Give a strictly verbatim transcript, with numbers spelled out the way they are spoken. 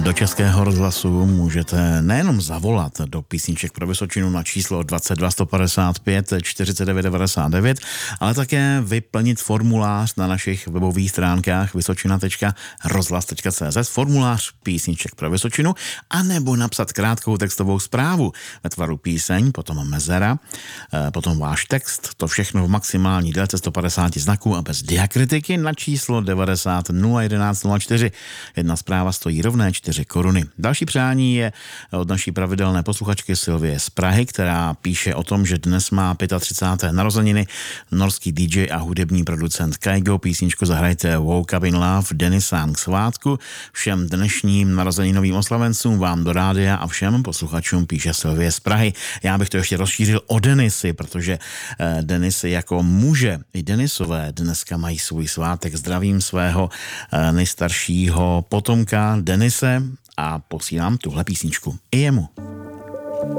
Do Českého rozhlasu můžete nejenom zavolat do Písniček pro Vysočinu na číslo dvacet dva sto padesát pět čtyřicet devět devadesát devět, ale také vyplnit formulář na našich webových stránkách vysočina tečka rozhlas tečka cé zet, formulář Písniček pro Vysočinu, anebo napsat krátkou textovou zprávu ve tvaru píseň, potom mezera, potom váš text, to všechno v maximální délce sto padesát znaků a bez diakritiky na číslo devadesát nula jedenáct nula čtyři. Jedna zpráva stojí rovné čtyři koruny. Další přání je od naší pravidelné posluchačky Sylvie z Prahy, která píše o tom, že dnes má třicáté páté narozeniny norský dý džej a hudební producent Kygo. Písničku zahrajte Woke Up in Love Denisám k svátku. Všem dnešním narozeninovým oslavencům vám do rádia a všem posluchačům píše Sylvie z Prahy. Já bych to ještě rozšířil o Denisy, protože eh, Denisy jako muže i Denisové dneska mají svůj svátek. Zdravím svého eh, nejstaršího potomka Denise a posílám tuhle písničku i jemu.